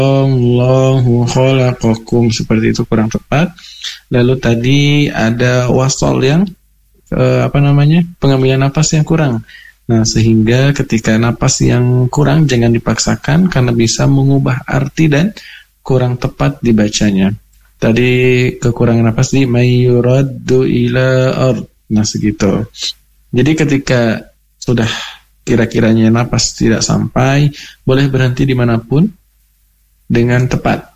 Allahu khalaqakum, seperti itu kurang tepat. Lalu tadi ada wasol yang pengambilan napas yang kurang. Nah, sehingga ketika napas yang kurang jangan dipaksakan karena bisa mengubah arti dan kurang tepat dibacanya. Tadi kekurangan napas di mayuraddu ila ard. Nah, segitu. Jadi ketika sudah kira-kiranya napas tidak sampai, boleh berhenti dimanapun dengan tepat.